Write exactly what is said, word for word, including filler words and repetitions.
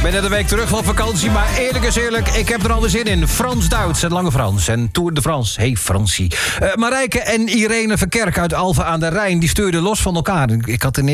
ben net een week terug van vakantie, maar eerlijk is eerlijk, ik heb er al de zin in. Frans-Duits en Lange Frans en Tour de France. Hey Fransie. Uh, Marijke en Irene Verkerk uit Alphen aan de Rijn, die stuurden los van elkaar. Ik had in